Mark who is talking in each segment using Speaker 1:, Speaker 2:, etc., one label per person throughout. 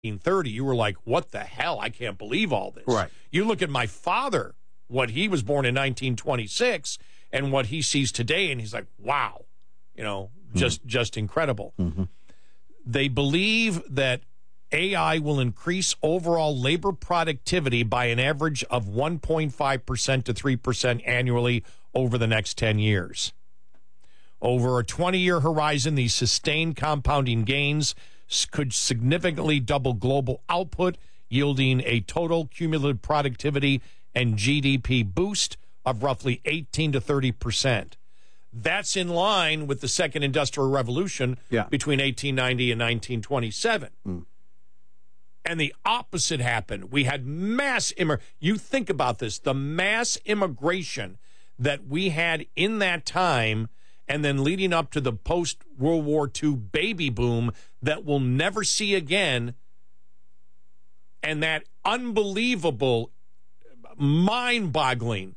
Speaker 1: 1930, you were like, what the hell? I can't believe all this.
Speaker 2: Right.
Speaker 1: You look at my father, what he was born in 1926, and what he sees today, and he's like, wow, just incredible.
Speaker 2: Mm-hmm.
Speaker 1: They believe that AI will increase overall labor productivity by an average of 1.5% to 3% annually over the next 10 years. Over a 20-year horizon, these sustained compounding gains could significantly double global output, yielding a total cumulative productivity and GDP boost of roughly 18 to 30%. That's in line with the second industrial revolution between 1890 and 1927.
Speaker 2: Mm.
Speaker 1: And the opposite happened. We had mass you think about this, the mass immigration that we had in that time, and then leading up to the post-World War II baby boom that we'll never see again, and that unbelievable, mind-boggling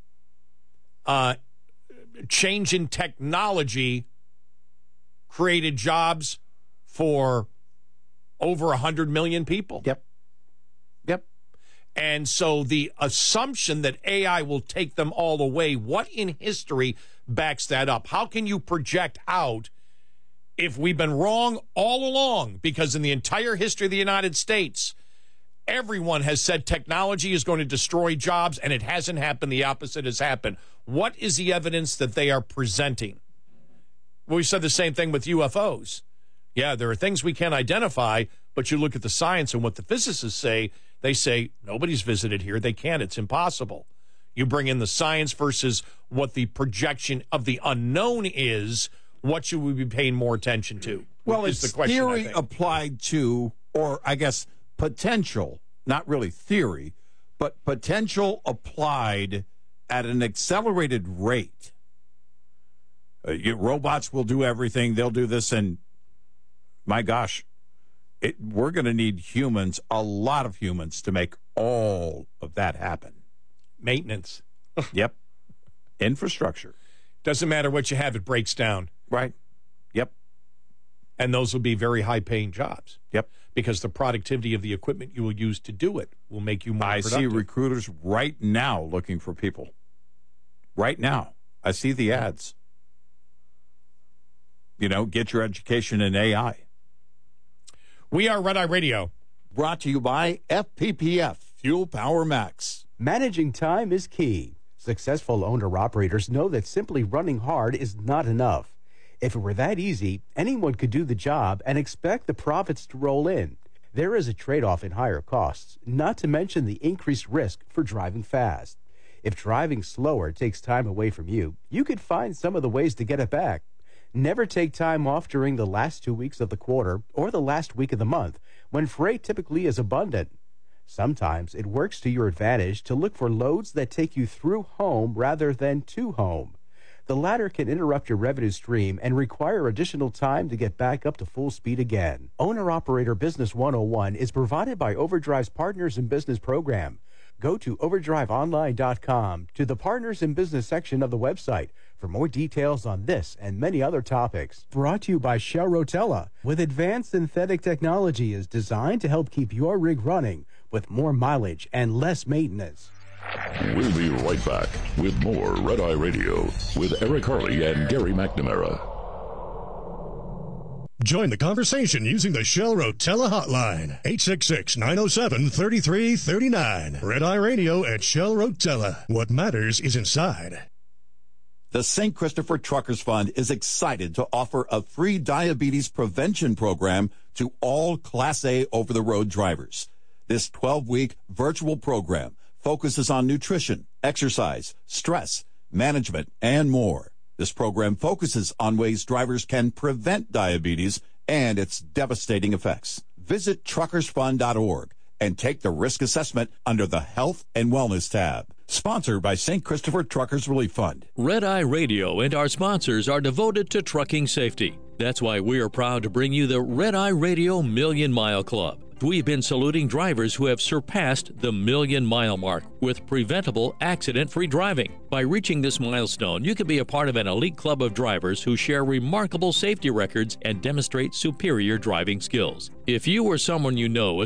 Speaker 1: change in technology created jobs for over 100 million people.
Speaker 2: Yep.
Speaker 1: And so the assumption that AI will take them all away, what in history backs that up? How can you project out if we've been wrong all along? Because in the entire history of the United States, everyone has said technology is going to destroy jobs, and it hasn't happened. The opposite has happened. What is the evidence that they are presenting? Well, we said the same thing with UFOs. Yeah, there are things we can't identify, but you look at the science and what the physicists say, they say, nobody's visited here. They can't. It's impossible. You bring in the science versus what the projection of the unknown is, what should we be paying more attention to?
Speaker 2: Well,
Speaker 1: is
Speaker 2: it's
Speaker 1: the question,
Speaker 2: theory applied to, or I guess potential, not really theory, but potential applied at an accelerated rate. Robots will do everything. They'll do this, and my gosh, we're going to need humans, a lot of humans, to make all of that happen.
Speaker 1: Maintenance.
Speaker 2: Yep. Infrastructure.
Speaker 1: Doesn't matter what you have, it breaks down.
Speaker 2: Right. Yep.
Speaker 1: And those will be very high-paying jobs.
Speaker 2: Yep.
Speaker 1: Because the productivity of the equipment you will use to do it will make you more productive.
Speaker 2: I see recruiters right now looking for people. Right now. I see the ads. Get your education in AI.
Speaker 1: We are Red Eye Radio.
Speaker 2: Brought to you by FPPF, Fuel Power Max.
Speaker 3: Managing time is key. Successful owner-operators know that simply running hard is not enough. If it were that easy, anyone could do the job and expect the profits to roll in. There is a trade-off in higher costs, not to mention the increased risk for driving fast. If driving slower takes time away from you, you could find some of the ways to get it back. Never take time off during the last 2 weeks of the quarter or the last week of the month, when freight typically is abundant. Sometimes it works to your advantage to look for loads that take you through home rather than to home. The latter can interrupt your revenue stream and require additional time to get back up to full speed again. Owner-Operator Business 101 is provided by Overdrive's Partners in Business program. Go to overdriveonline.com to the Partners in Business section of the website for more details on this and many other topics. Brought to you by Shell Rotella, with advanced synthetic technology is designed to help keep your rig running with more mileage and less maintenance.
Speaker 4: We'll be right back with more Red Eye Radio with Eric Harley and Gary McNamara.
Speaker 5: Join the conversation using the Shell Rotella hotline, 866-907-3339. Red Eye Radio at Shell Rotella. What matters is inside.
Speaker 6: The St. Christopher Truckers Fund is excited to offer a free diabetes prevention program to all Class A over-the-road drivers. This 12-week virtual program focuses on nutrition, exercise, stress, management, and more. This program focuses on ways drivers can prevent diabetes and its devastating effects. Visit truckersfund.org and take the risk assessment under the Health and Wellness tab. Sponsored by St. Christopher Truckers Relief Fund.
Speaker 7: Red Eye Radio and our sponsors are devoted to trucking safety. That's why we are proud to bring you the Red Eye Radio Million Mile Club. we've been saluting drivers who have surpassed the 1,000,000-mile mark with preventable, accident-free driving. By reaching this milestone, you can be a part of an elite club of drivers who share remarkable safety records and demonstrate superior driving skills. If you or someone you know